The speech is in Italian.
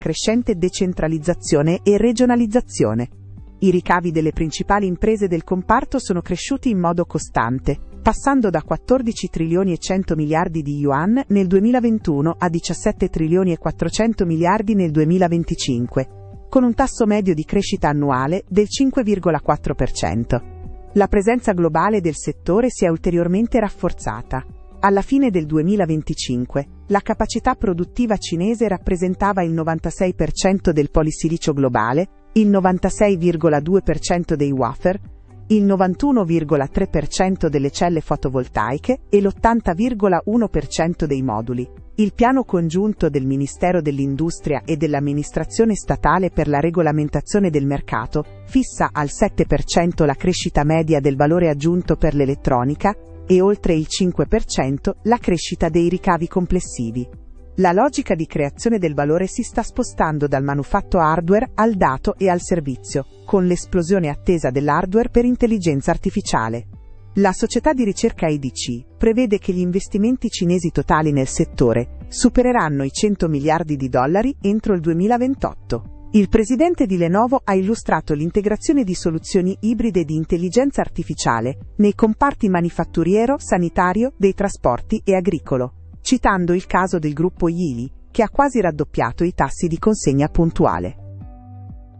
crescente decentralizzazione e regionalizzazione. I ricavi delle principali imprese del comparto sono cresciuti in modo costante, passando da 14 trilioni e 100 miliardi di yuan nel 2021 a 17 trilioni e 400 miliardi nel 2025, con un tasso medio di crescita annuale del 5,4%. La presenza globale del settore si è ulteriormente rafforzata. Alla fine del 2025, la capacità produttiva cinese rappresentava il 96% del polisilicio globale, il 96,2% dei wafer, il 91,3% delle celle fotovoltaiche e l'80,1% dei moduli. Il piano congiunto del Ministero dell'Industria e dell'Amministrazione Statale per la Regolamentazione del Mercato fissa al 7% la crescita media del valore aggiunto per l'elettronica e oltre il 5% la crescita dei ricavi complessivi. La logica di creazione del valore si sta spostando dal manufatto hardware al dato e al servizio, con l'esplosione attesa dell'hardware per intelligenza artificiale. La società di ricerca IDC prevede che gli investimenti cinesi totali nel settore supereranno i 100 miliardi di dollari entro il 2028. Il presidente di Lenovo ha illustrato l'integrazione di soluzioni ibride di intelligenza artificiale nei comparti manifatturiero, sanitario, dei trasporti e agricolo, citando il caso del gruppo Geely, che ha quasi raddoppiato i tassi di consegna puntuale.